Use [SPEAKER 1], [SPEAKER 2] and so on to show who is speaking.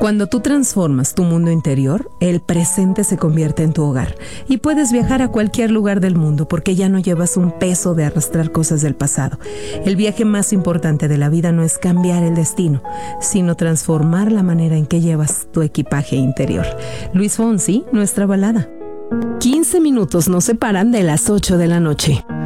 [SPEAKER 1] Cuando tú transformas tu mundo interior, el presente se convierte en tu hogar y puedes viajar a cualquier lugar del mundo porque ya no llevas un peso de arrastrar cosas del pasado. El viaje más importante de la vida no es cambiar el destino, sino transformar la manera en que llevas tu equipaje interior. Luis Fonsi, nuestra balada. 15 minutos nos separan de las 8 de la noche.